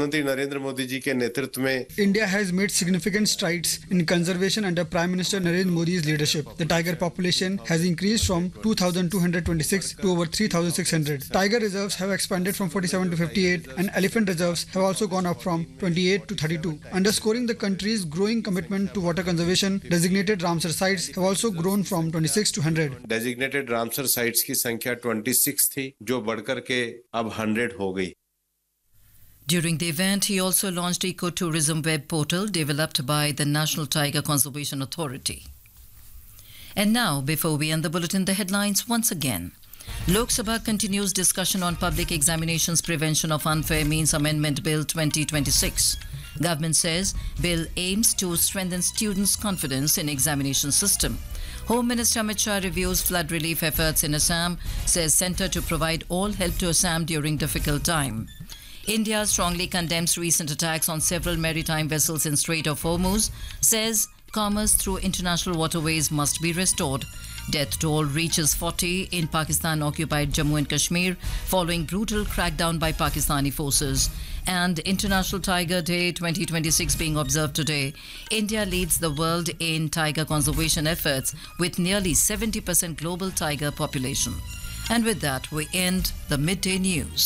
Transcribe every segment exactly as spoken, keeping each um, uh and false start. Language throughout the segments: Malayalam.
प्रधानमंत्री नरेंद्र मोदी जी के नेतृत्व में India has made significant strides in conservation under Prime Minister Narendra Modi's leadership. The tiger population has increased from two thousand two hundred twenty-six to over three thousand six hundred. Tiger reserves have expanded from forty-seven to fifty-eight, and elephant reserves have also gone up from twenty-eight to thirty-two. Underscoring the country's growing commitment to water conservation, designated Ramsar sites have also grown from twenty-six to one hundred. Designated Ramsar sites की संख्या छब्बीस थी, जो बढ़कर के अब सौ हो गई. During the event, he also launched Ecotourism web portal developed by the National Tiger Conservation Authority. And now, before we end the bulletin, the headlines once again. Lok Sabha continues discussion on Public Examinations Prevention of Unfair Means Amendment Bill twenty twenty-six. Government says bill aims to strengthen students' confidence in examination system. Home Minister Amit Shah reviews flood relief efforts in Assam, says centre to provide all help to Assam during difficult time. India strongly condemns recent attacks on several maritime vessels in Strait of Hormuz, says commerce through international waterways must be restored. Death toll reaches forty in Pakistan-occupied Jammu and Kashmir following brutal crackdown by Pakistani forces. And International Tiger Day twenty twenty-six being observed today. India leads the world in tiger conservation efforts with nearly seventy percent global tiger population. And with that, we end the midday news.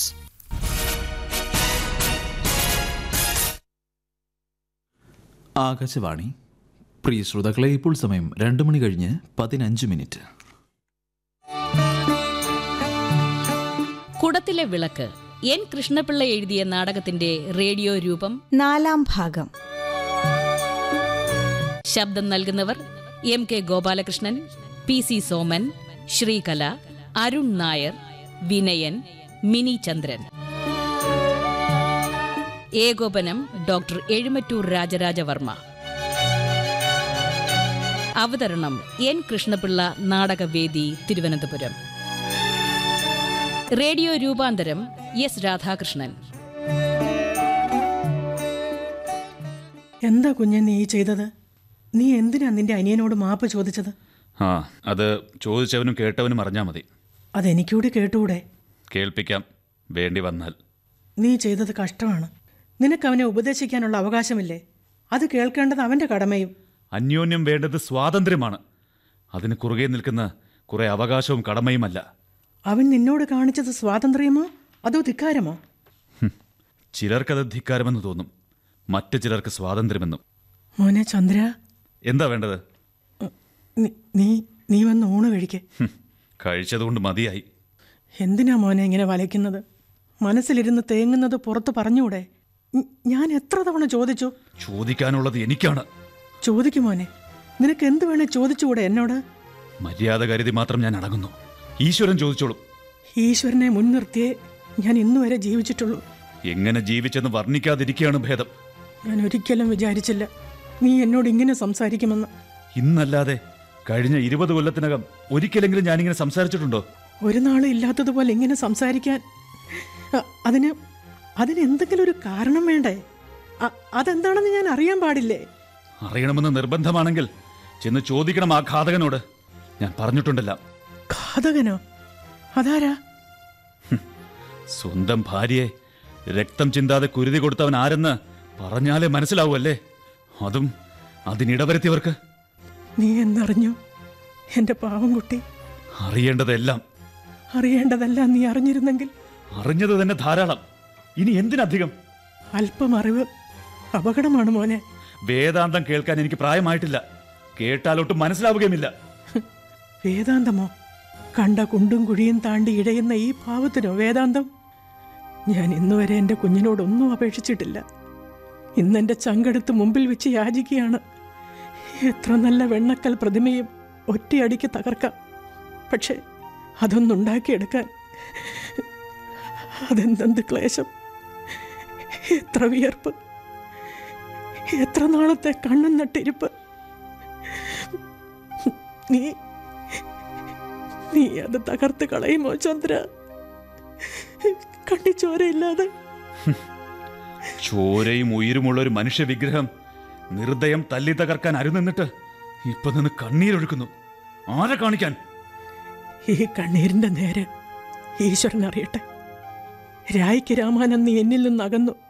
Akashvani. പ്രിയ ശ്രോതാക്കളെ, ഇപ്പോൾ സമയം രണ്ട് മണി കഴിഞ്ഞ് പതിനഞ്ച് മിനിറ്റ്. കുടത്തിലെ വിളക്ക് എൻ കൃഷ്ണപിള്ള എഴുതിയ നാടകത്തിന്റെ റേഡിയോ രൂപം നാലാം ഭാഗം. ശബ്ദം നൽകുന്നവർ M K Gopalakrishnan, P C Soman, Sreekala, Arun Nair, Vinayan, mini ചന്ദ്രൻ. ഏകോപനം ഡോക്ടർ എഴുമറ്റൂർ രാജരാജവർമ്മ. അവതരണം എൻ കൃഷ്ണപിള്ള നാടകവേദി, തിരുവനന്തപുരം. റേഡിയോ രൂപാന്തരം എസ് രാധാകൃഷ്ണൻ. എന്താ കുഞ്ഞെ നീ ചെയ്തത്? നീ എന്തിനാ നിന്റെ അനിയനോട് മാപ്പ് ചോദിച്ചത്? ആ, അത് ചോദിച്ചവനും കേട്ടവനും അറിഞ്ഞാൽ മതി. അതെനിക്കൂടി കേട്ടുകൂടെ? കേൾപ്പിക്കാം, വേണ്ടി വന്നാൽ. നീ ചെയ്തത് കഷ്ടമാണ്. നിനക്ക് അവനെ ഉപദേശിക്കാനുള്ള അവകാശമില്ലേ? അത് കേൾക്കേണ്ടത് അവൻ്റെ കടമയും. അന്യോന്യം വേണ്ടത് സ്വാതന്ത്ര്യമാണ്. അതിന് കുറുകെ നിൽക്കുന്ന കുറെ അവകാശവും കടമയുമല്ല. അവൻ നിന്നോട് കാണിച്ചത് സ്വാതന്ത്ര്യമോ അതോ ധിക്കാരമോ? ചിലർക്കത് ധിക്കാരമെന്ന് തോന്നും, മറ്റു ചിലർക്ക് സ്വാതന്ത്ര്യമെന്നും. മോനെ ചന്ദ്ര, എന്താ വേണ്ടത്? നീ നീ വന്ന് ഊണ് കഴിക്കേ. കഴിച്ചതുകൊണ്ട് മതിയായി. എന്തിനാ മോനെ ഇങ്ങനെ വലയ്ക്കുന്നത്? മനസ്സിലിരുന്ന് തേങ്ങുന്നത് പുറത്ത് പറഞ്ഞൂടെ? ഞാൻ എത്ര തവണ ചോദിച്ചു? ചോദിക്കാനുള്ളത് എനിക്കാണ്. ചോദിക്കും മോനെ, നിനക്ക് എന്ത് വേണേ ചോദിച്ചുകൂടെ എന്നോട്? മര്യാദ കരുതി മാത്രം ഞാൻ അടങ്ങുന്നു. ഈശ്വരൻ ചോദിച്ചോളും. ഈശ്വരനെ മുൻനിർത്തിയേ ഞാൻ ഇന്നുവരെ ജീവിച്ചിട്ടുള്ളൂ. എങ്ങനെ ജീവിച്ചെന്ന് വർണ്ണിക്കാതിരിക്കുകയാണ് ഭേദം. ഞാൻ ഒരിക്കലും വിചാരിച്ചില്ല നീ എന്നോട് ഇങ്ങനെ സംസാരിക്കുമെന്ന്. ഇന്നല്ലാതെ കഴിഞ്ഞ ഇരുപത് കൊല്ലത്തിനകം ഒരിക്കലെങ്കിലും ഞാനിങ്ങനെ സംസാരിച്ചിട്ടുണ്ടോ? ഒരു നാളും ഇല്ലാത്തതുപോലെ ഇങ്ങനെ സംസാരിക്കാൻ അതിന് അതിനെന്തെങ്കിലും ഒരു കാരണം വേണ്ടേ? അതെന്താണെന്ന് ഞാൻ അറിയാൻ പാടില്ലേ? അറിയണമെന്ന് നിർബന്ധമാണെങ്കിൽ ചെന്ന് ചോദിക്കണം ആ ഘാതകനോട്. ഞാൻ പറഞ്ഞിട്ടുണ്ടല്ല. ഘാതകനോ? അതാരാ? സ്വന്തം ഭാര്യയെ രക്തം ചിന്താതെ കുരുതി കൊടുത്തവൻ ആരെന്ന് പറഞ്ഞാലേ മനസ്സിലാവൂല്ലേ? അതും അതിനിടവരുത്തിയവർക്ക്. നീ എന്തറിഞ്ഞു എന്റെ പാവം കുട്ടി? അറിയേണ്ടതെല്ലാം. അറിയേണ്ടതെല്ലാം നീ അറിഞ്ഞിരുന്നെങ്കിൽ. അറിഞ്ഞത് തന്നെ ധാരാളം. ഇനി എന്തിനധികം? അല്പം അറിവ് അപകടമാണ് മോനെ. വേദാന്തം കേൾക്കാൻ എനിക്ക് പ്രായമായിട്ടില്ല. കേട്ടാലൊട്ടും മനസ്സിലാവുകയുമില്ല. വേദാന്തമോ? കണ്ട കുണ്ടും കുഴിയും താണ്ടി ഇഴയുന്ന ഈ പാവത്തിനോ വേദാന്തം? ഞാൻ ഇന്നുവരെ എൻ്റെ കുഞ്ഞിനോടൊന്നും അപേക്ഷിച്ചിട്ടില്ല. ഇന്നെൻ്റെ ചങ്കെടുത്ത് മുമ്പിൽ വെച്ച് യാചിക്കുകയാണ്. എത്ര നല്ല വെണ്ണക്കൽ പ്രതിമയും ഒറ്റയടിക്ക് തകർക്കാം. പക്ഷെ അതൊന്നുണ്ടാക്കിയെടുക്കാൻ അതെന്തെന്ത് ക്ലേശം, എത്ര വിയർപ്പ്, എത്ര നാളത്തെ കണ്ണും നട്ടിരിപ്പ്. നീ നീ അത് തകർത്ത് കളയുമോ ചന്ദ്ര? കണ്ണിച്ചോരയില്ലാതെ. ചോരയും ഉയിരുമുള്ള ഒരു മനുഷ്യ വിഗ്രഹം നിർദ്ദയം തല്ലി തകർക്കാൻ അരുന്നിട്ട് ഇപ്പൊ നിന്ന് കണ്ണീരൊഴുക്കുന്നു. ആരെ കാണിക്കാൻ? ഈ കണ്ണീരിന്റെ നേരെ ഈശ്വരൻ അറിയട്ടെ. രായ്ക്ക് രാമാനന്ദി എന്നിൽ നിന്ന് അകന്നു.